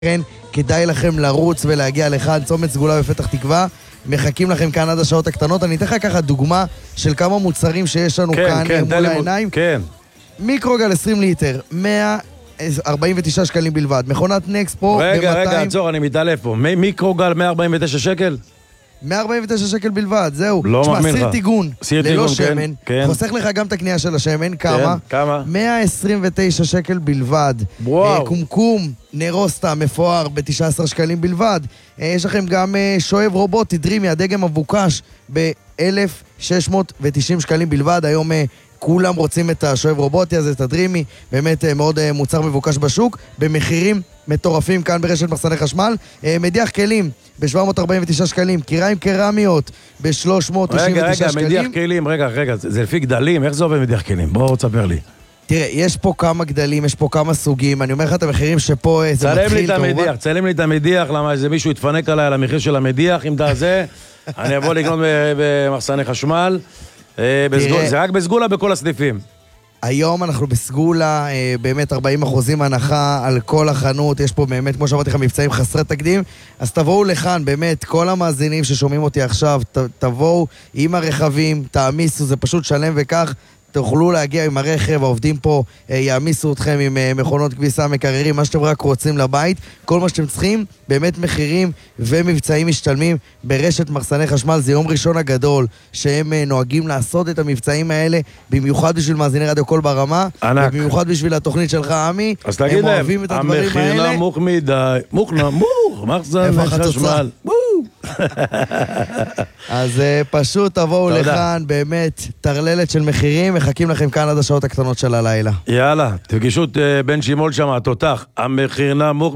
כן, כדאי לכם לרוץ ולהגיע לכאן, צומת סגולה בפתח תקווה. מחכים לכם כאן עד השעות הקטנות. אני אתן לך ככה דוגמה של כמה מוצרים שיש לנו כאן מול העיניים. כן. מיקרוגל 20 ליטר, 149 שקלים בלבד. מכונת נקס פרו רגע, עצור, אני מתעלף פה. מיקרוגל 149 שקל? 149 שקל בלבד, זהו. לא מאמין לך. סיר טיגון, ללא שמן. חוסך לך גם את הקנייה של השמן. כמה? כמה? 129 שקל בלבד. וואו. קומקום, נרוסטה, מפואר, ב-19 שקלים בלבד. יש לכם גם שואב רובוטי, דרימי, הדגם מבוקש, ב-1,690 שקלים בלבד. היום כולם רוצים את השואב רובוטי הזה, את הדרימי, באמת מאוד מוצר מבוקש בשוק, במחירים מטורפים כאן ברשת מחסני חשמל. מדיח כלים ב-749 שקלים, קיריים קרמיות ב-399 שקלים. רגע, מדיח כלים, רגע, זה לפי גדלים, איך זה עובד מדיח כלים? בואו תספר לי. תראה, יש פה כמה גדלים, יש פה כמה סוגים, אני אומר לך את המחירים שפה זה מתחיל כמובן. צלם לי את המדיח, למה איזה מישהו יתפנק עליי על המחיר של המדיח, אם אתה זה, אני אבוא לקנות במחסני חשמל. זה רק בסגולה בכל הסניפים. היום אנחנו בסגולה, באמת 40% הנחה על כל החנות, יש פה באמת, כמו שאמרתי לך, מבצעים חסרי תקדים, אז תבואו לכאן, באמת, כל המאזינים ששומעים אותי עכשיו, תבואו עם הרכבים, תעמיסו, זה פשוט שלם וכך, תוכלו להגיע עם הרכב, העובדים פה יעמיסו אתכם עם מכונות כביסה, מקררים, מה שאתם רק רוצים לבית, כל מה שאתם צריכים, באמת מחירים ומבצעים משתלמים ברשת מחסני חשמל. זה יום ראשון הגדול שהם נוהגים לעשות את המבצעים האלה, במיוחד בשביל מאזיני רדיו קול ברמה, ובמיוחד בשביל התוכנית שלך, עמי. אז תגיד להם, המחיר נמוך מדי, נמוך, מחסני חשמל. אז פשוט תבואו לכאן, באמת תרללת של מחירים, מחכים לכם כאן עד השעות הקטנות של הלילה. יאללה, תפגשו את בן שימול שם, התותח, המחיר נמוך,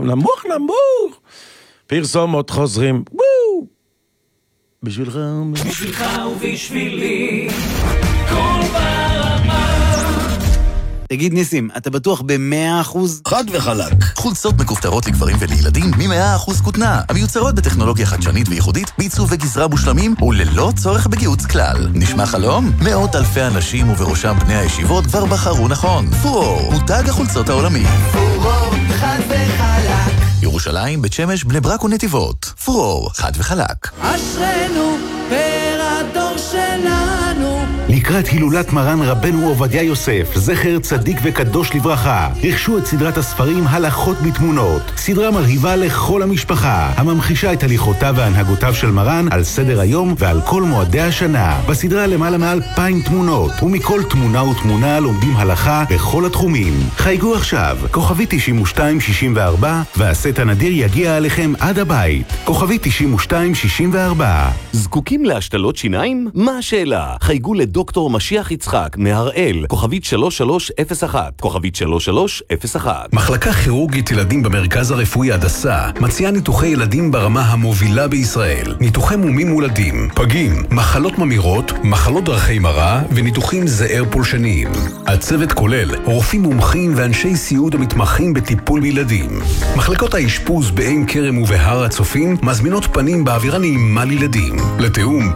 פרסומות חוזרים, בשבילך ובשבילי, כל ברמה. תגיד ניסים, אתה בטוח ב-100%? חד וחלק. חולצות מכופתרות לגברים ולילדים מ-100% כותנה, המיוצרות בטכנולוגיה חדשנית וייחודית, בעיצוב וגזרה מושלמים וללא צורך בגיוץ כלל. נשמע חלום? מאות אלפי אנשים ובראשם בני הישיבות כבר בחרו נכון. פורור, מותג החולצות העולמי. פורור, חד וחלק. ירושלים, בית שמש, בני ברק ונתיבות. פורור, חד וחלק. אשרנו פר הדור שלנו. לקראת הילולת מרן רבנו עובדיה יוסף, זכר צדיק וקדוש לברכה, רכשו את סדרת הספרים הלכות בתמונות, סדרה מרהיבה לכל המשפחה, הממחישה את הליכותיו והנהגותיו של מרן על סדר היום ועל כל מועדי השנה. בסדרה למעלה מ2,000 תמונות, ומכל תמונה ותמונה לומדים הלכה בכל התחומים. חייגו עכשיו, כוכבי 9264, והסט הנדיר יגיע עליכם עד הבית. כוכבי 9264. זקוקים להשתלות שיניים? מה השאלה? חייגו לדוקטור משיח יצחק מהראל, כוכבית 3301, כוכבית 3301. מחלקה כירורגית ילדים במרכז הרפואי הדסה מציעה ניתוחי ילדים ברמה המובילה בישראל. ניתוחי מומים מולדים, פגים, מחלות ממירות, מחלות דרכי מראה וניתוחים זעיר פולשניים. הצוות כולל רופאים מומחים ואנשי סיעוד המתמחים בטיפול בילדים. מחלקות האשפוז בעין כרם ובהר הצופים מזמינות פנים באווירה נעימה לילדים. לתאום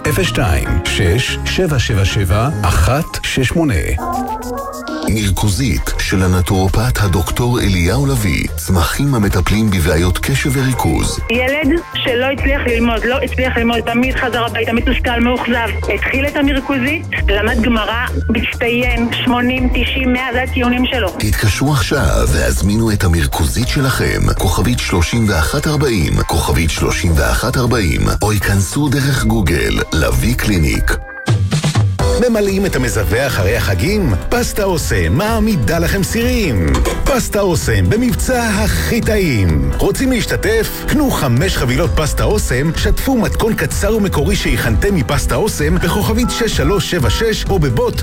02-6-777-168. מרכוזית של הנטורופט הדוקטור אליהו לוי, צמחים המטפלים בבעיות קשב וריכוז. ילד שלא הצליח ללמוד, תמיד חזר הביתה, מתוסכל, מאוכזב. התחיל את המרכוזית, למד גמרא, מצטיין, 80, 90, 100, זה הציונים שלו. תתקשרו עכשיו והזמינו את המרכוזית שלכם, כוכבית 3140, כוכבית 3140, או ייכנסו דרך גוגל, לוי קליניק. ממלאים את המזווה אחרי החגים? פסטה אוסם מעמידה לכם סירים. פסטה אוסם במבצע הכי טעים. רוצים להשתתף? קנו 5 חבילות פסטה אוסם, שתפו מתכון קצר ומקורי שהכנתם מפסטה אוסם בכוכבית 6376 או בבוט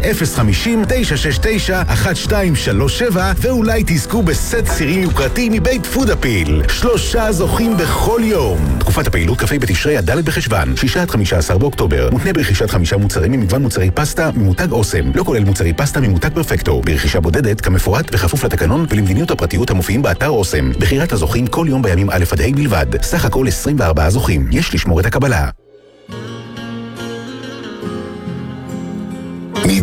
050-969-1237 ואולי תזכו בסט סירים יוקרתי מבית פודאפיל. 3 זוכים בכל יום. תקופת הפעילות כ"ה בתשרי עד ד' בחשוון, 6-15 באוקטובר. מותנה ברכישת 5 מוצרים ממגוון מוצרי פסטה ממותג אוסם, לא כולל מוצרי פסטה ממותג פרפקטו, ברכישה בודדת כמפורט בכפוף לתקנון ולמדיניות הפרטיות המופיעים באתר אוסם. בחירת הזוכים כל יום בימים א' עד ה' בלבד. סך הכל 24 זוכים. יש לשמור את הקבלה.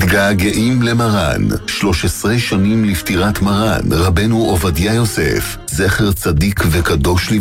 מתגעגעים למרן, 13 שנים לפטירת מרן, רבנו עובדיה יוסף, זכר צדיק וקדוש